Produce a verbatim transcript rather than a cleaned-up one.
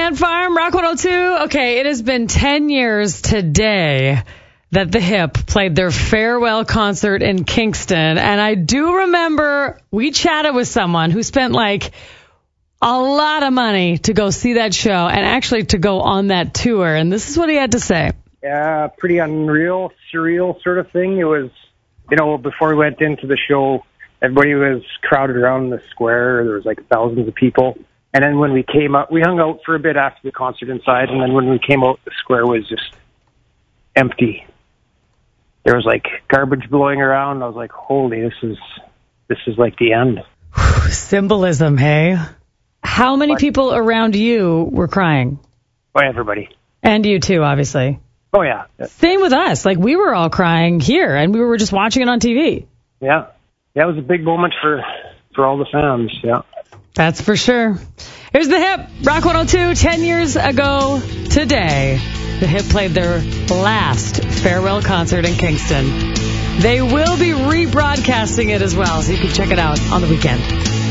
Ant Farm, Rock one oh two. Okay, it has been ten years today that The Hip played their farewell concert in Kingston. And I do remember we chatted with someone who spent like a lot of money to go see that show and actually to go on that tour. And this is what he had to say. Yeah, pretty unreal, surreal sort of thing. It was, you know, before we went into the show, everybody was crowded around the square. There was like thousands of people. And then when we came up, we hung out for a bit after the concert inside. And then when we came out, the square was just empty. There was like garbage blowing around. I was like, holy, this is, this is like the end. Symbolism, hey? How many What? people around you were crying? Oh, everybody. And you too, obviously. Oh, yeah. Same with us. Like, we were all crying here, and we were just watching it on T V. Yeah. Yeah, it was a big moment for, for all the fans, yeah. That's for sure. Here's The Hip, Rock one oh two, ten years ago today. The Hip played their last farewell concert in Kingston. They will be rebroadcasting it as well, so you can check it out on the weekend.